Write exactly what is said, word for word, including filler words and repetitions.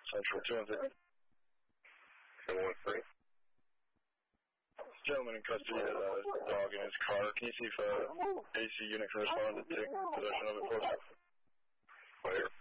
Central two one three. two one three. Gentleman in custody had a dog in his car. Can you see if uh, A C unit can respond to take possession of it for us? Fire.